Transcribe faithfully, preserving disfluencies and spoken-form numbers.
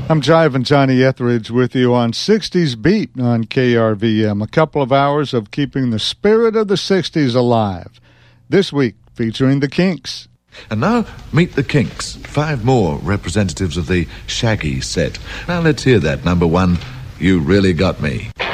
I'm Jive and Johnny Etheridge with you on sixties Beat on K R V M. A couple of hours of keeping the spirit of the sixties alive. This week, featuring the Kinks. And now, meet the Kinks. Five more representatives of the Shaggy set. Now let's hear that. Number one, You Really Got Me.